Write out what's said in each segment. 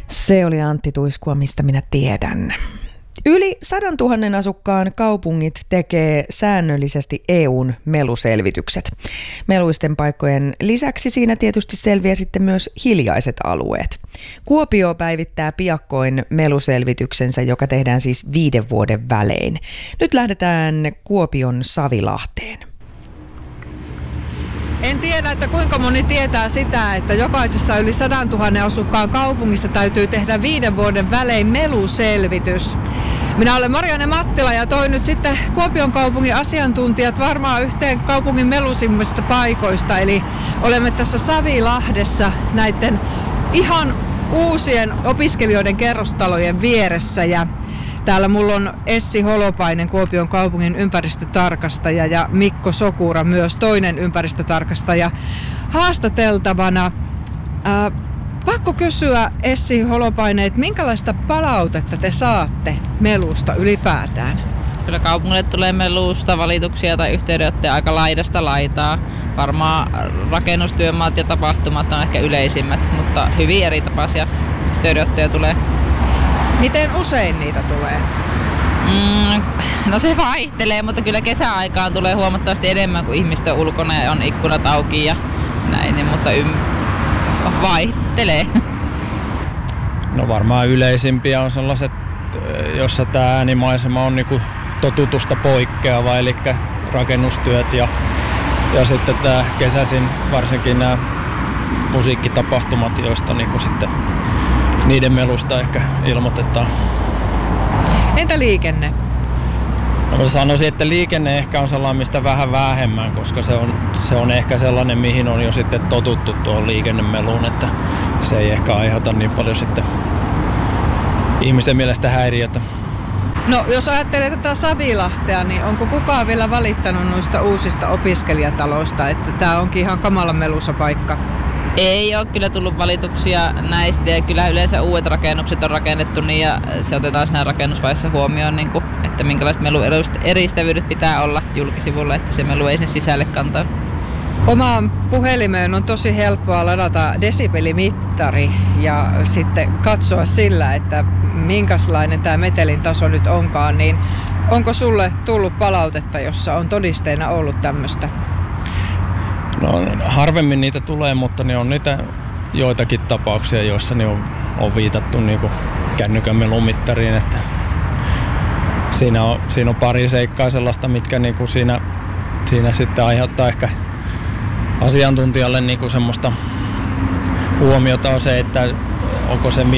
Se oli Antti Tuiskua, mistä minä tiedän. Yli 100 000 asukkaan kaupungit tekee säännöllisesti EU:n meluselvitykset. Meluisten paikkojen lisäksi siinä tietysti selviää sitten myös hiljaiset alueet. Kuopio päivittää piakkoin meluselvityksensä, joka tehdään siis 5 vuoden välein. Nyt lähdetään Kuopion Savilahteen. En tiedä, että kuinka moni tietää sitä, että jokaisessa yli 100 000 asukkaan kaupungissa täytyy tehdä 5 vuoden välein meluselvitys. Minä olen Marianne Mattila ja toin nyt sitten Kuopion kaupungin asiantuntijat varmaan yhteen kaupungin melusimmista paikoista. Eli olemme tässä Savilahdessa näiden ihan uusien opiskelijoiden kerrostalojen vieressä ja täällä mulla on Essi Holopainen, Kuopion kaupungin ympäristötarkastaja, ja Mikko Sokura, myös toinen ympäristötarkastaja, haastateltavana. Pakko kysyä, Essi Holopainen, että minkälaista palautetta te saatte melusta ylipäätään? Kyllä kaupungille tulee melusta valituksia tai yhteydenottoja aika laidasta laitaa. Varmaan rakennustyömaat ja tapahtumat on ehkä yleisimmät, mutta hyvin eri tapaisia yhteydenottoja tulee. Miten usein niitä tulee? No se vaihtelee, mutta kyllä kesäaikaan tulee huomattavasti enemmän, kuin ihmiset on ulkona ja on ikkunat auki ja näin, mutta vaihtelee. No varmaan yleisimpiä on sellaiset, jossa tämä äänimaisema on niinku totutusta poikkeava, eli rakennustyöt ja sitten tämä kesäisin varsinkin nämä musiikkitapahtumat, joista niinku sitten niiden melusta ehkä ilmoitetaan. Entä liikenne? No sanoisin, että liikenne ehkä on sellainen, mistä vähän vähemmän, koska se on ehkä sellainen, mihin on jo sitten totuttu tuohon liikennemeluun, että se ei ehkä aiheuta niin paljon sitten ihmisten mielestä häiriötä. No jos ajattelee tätä Savilahtea, niin onko kukaan vielä valittanut noista uusista opiskelijataloista, että tämä onkin ihan kamalan melusa paikka? Ei ole kyllä tullut valituksia näistä ja kyllä yleensä uudet rakennukset on rakennettu niin ja se otetaan siinä rakennusvaiheessa huomioon, niin kuin, että minkälaiset melueristävyydet pitää olla julkisivulla, että se melu ei sinne sisälle kantaa. Omaan puhelimeen on tosi helppoa ladata desibelimittari ja sitten katsoa sillä, että minkälainen tämä metelin taso nyt onkaan, niin onko sulle tullut palautetta, jossa on todisteena ollut tämmöistä? No harvemmin niitä tulee, mutta ne on niitä joitakin tapauksia, joissa ne on viitattu niinku kännykän melumittariin, että siinä on pari seikkaa sellaista, mitkä niinku siinä sitten aiheuttaa ehkä asiantuntijalle niinku semmoista huomiota on se, että onko se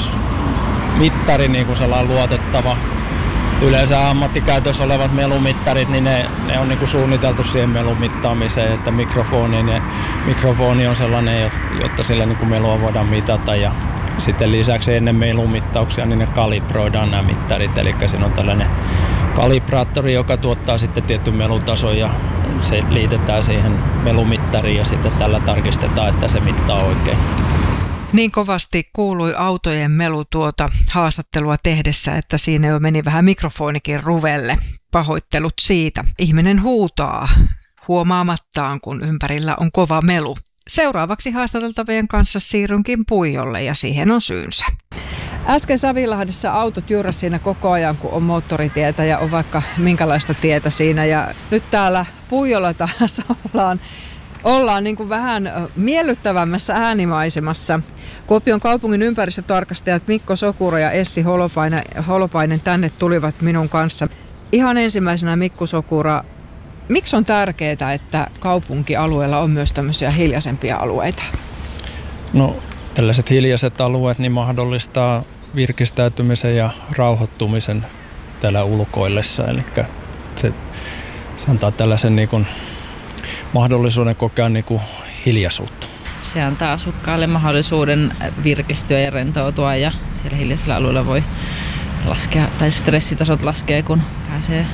mittari niinku sellainen luotettava. Yleensä ammattikäytössä olevat melumittarit, niin ne on niinku suunniteltu siihen melumittaamiseen, että mikrofoni on sellainen, jotta sillä niinku melua voidaan mitata. Ja sitten lisäksi ennen melumittauksia niin ne kalibroidaan nämä mittarit, eli siinä on tällainen kalibraattori, joka tuottaa sitten tietyn melutason ja se liitetään siihen melumittariin ja sitten tällä tarkistetaan, että se mittaa oikein. Niin kovasti kuului autojen melu tuota haastattelua tehdessä, että siinä jo meni vähän mikrofonikin ruvelle. Pahoittelut siitä. Ihminen huutaa huomaamattaan, kun ympärillä on kova melu. Seuraavaksi haastateltavien kanssa siirrynkin Puijolle ja siihen on syynsä. Äsken Savilahdessa autot jyrräsivät siinä koko ajan, kun on moottoritietä ja on vaikka minkälaista tietä siinä. Ja nyt täällä Puijolla taas ollaan niin kuin vähän miellyttävämmässä äänimaisemassa. Kuopion kaupungin ympäristötarkastajat Mikko Sokura ja Essi Holopainen tänne tulivat minun kanssa. Ihan ensimmäisenä Mikko Sokura, miksi on tärkeää, että kaupunkialueella on myös tämmöisiä hiljaisempia alueita? No tällaiset hiljaiset alueet niin mahdollistaa virkistäytymisen ja rauhoittumisen täällä ulkoillessa. Eli se antaa tällaisen niin kuin mahdollisuuden kokea niin kuin hiljaisuutta. Se antaa asukkaille mahdollisuuden virkistyä ja rentoutua ja siellä hiljaisella alueella voi laskea, tai stressitasot laskee, kun pääsee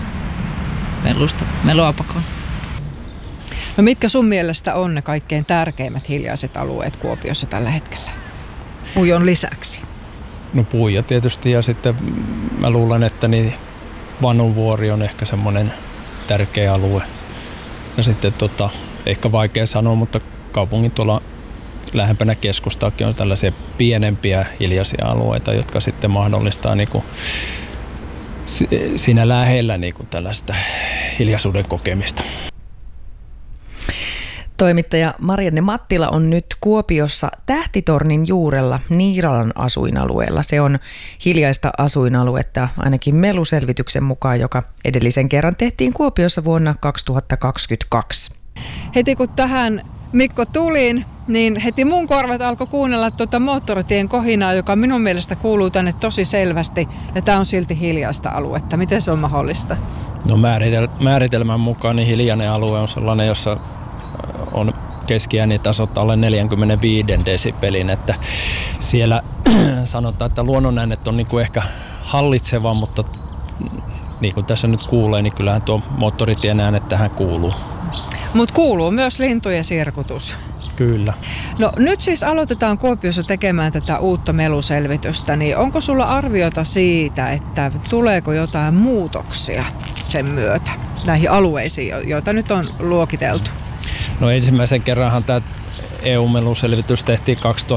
melua pakoon. No mitkä sun mielestä on ne kaikkein tärkeimmät hiljaiset alueet Kuopiossa tällä hetkellä? Puijon lisäksi. No Puijo tietysti ja sitten mä luulen, että niin Vanunvuori on ehkä semmoinen tärkeä alue. Ja sitten ehkä vaikea sanoa, mutta kaupungin tuolla lähempänä keskustaakin on tällaisia pienempiä hiljaisia alueita, jotka sitten mahdollistaa niin kuin siinä lähellä niin kuin tällaista hiljaisuuden kokemista. Toimittaja Marianne Mattila on nyt Kuopiossa Tähtitornin juurella Niiralan asuinalueella. Se on hiljaista asuinaluetta ainakin meluselvityksen mukaan, joka edellisen kerran tehtiin Kuopiossa vuonna 2022. Heti kun tähän Mikko tulin, niin heti mun korvat alkoi kuunnella moottoritien kohinaa, joka minun mielestä kuuluu tänne tosi selvästi. Ja tämä on silti hiljaista aluetta. Miten se on mahdollista? No määritelmän mukaan niin hiljainen alue on sellainen, jossa on keskiäänitasot alle 45 desibelin, että siellä sanotaan, että luonnonäänet on niin kuin ehkä hallitseva, mutta niin kuin tässä nyt kuulee, niin kyllähän tuo moottoritien äänet tähän kuuluu. Mutta kuuluu myös lintujen sirkutus. Kyllä. No nyt siis aloitetaan Kuopiossa tekemään tätä uutta meluselvitystä, niin onko sulla arviota siitä, että tuleeko jotain muutoksia sen myötä näihin alueisiin, joita nyt on luokiteltu? No ensimmäisen kerranhan tämä EU-meluselvitys tehtiin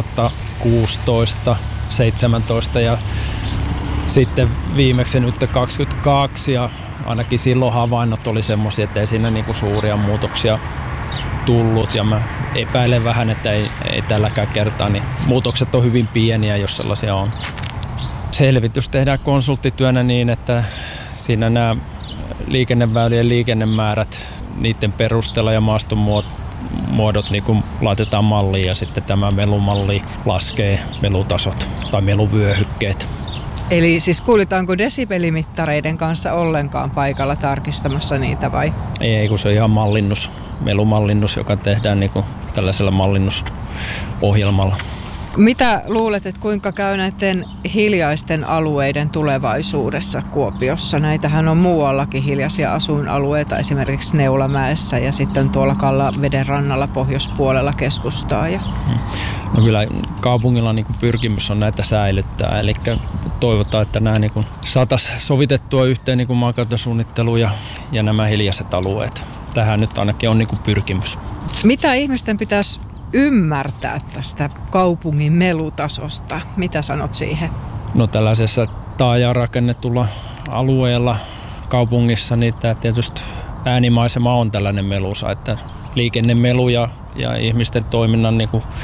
2016, 2017 ja sitten viimeksi nyt 2022 ja ainakin silloin havainnot oli semmoisia, että ei siinä niinku suuria muutoksia tullut ja mä epäilen vähän, että ei tälläkään kertaa, niin muutokset on hyvin pieniä, jos sellaisia on. Selvitys tehdään konsulttityönä niin, että siinä nämä liikenneväylien liikennemäärät, niiden perusteella ja maastonmuodot niin kun laitetaan malliin ja sitten tämä melumalli laskee melutasot tai meluvyöhykkeet. Eli siis kuulitaanko desibelimittareiden kanssa ollenkaan paikalla tarkistamassa niitä vai? Ei, kun se on ihan melumallinnus, joka tehdään niin kuin tällaisella mallinnusohjelmalla. Mitä luulet, että kuinka käy näiden hiljaisten alueiden tulevaisuudessa Kuopiossa? Näitähän on muuallakin hiljaisia asuinalueita, esimerkiksi Neulamäessä ja sitten tuolla Kallaveden rannalla pohjoispuolella keskustaa. No kyllä kaupungilla niin kuin pyrkimys on näitä säilyttää, eli toivotaan, että nämä niin kuin saataisiin sovitettua yhteen niin kuin maankäyttösuunnittelu ja nämä hiljaiset alueet. Tähän nyt ainakin on niin kuin pyrkimys. Mitä ihmisten pitäisi ymmärtää tästä kaupungin melutasosta? Mitä sanot siihen? No tällaisessa taajaan rakennetulla alueella kaupungissa niin tämä tietysti äänimaisema on tällainen melusa, että liikennemelu ja ihmisten toiminnan niin kuin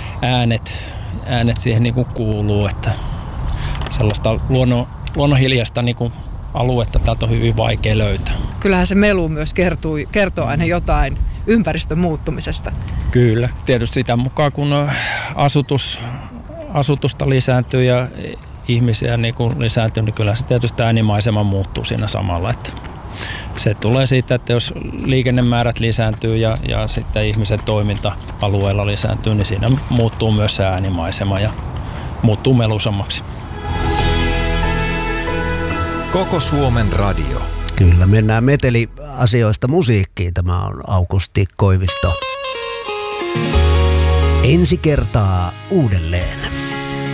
äänet siihen niin kuin kuuluu, että sellaista luonnon hiljaista niin kuin aluetta täältä on hyvin vaikea löytää. Kyllähän se melu myös kertoo aina jotain ympäristön muuttumisesta. Kyllä, tietysti sitä mukaan kun asutusta lisääntyy ja ihmisiä niin kun lisääntyy, niin kyllä se tietysti äänimaisema muuttuu siinä samalla. Että se tulee siitä, että jos liikennemäärät lisääntyy ja sitten ihmisen toiminta alueella lisääntyy, niin siinä muuttuu myös se äänimaisema ja muuttuu melusammaksi. Koko Suomen radio. Kyllä, mennään meteliasioista musiikkiin. Tämä on Aukusti Koivisto. Ensi kertaa uudelleen.